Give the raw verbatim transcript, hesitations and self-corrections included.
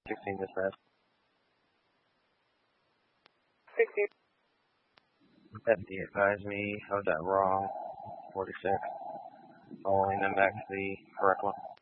sixteen dispatch. sixteen. F D advised me of that wrong. forty-six. Following them back to the correct one.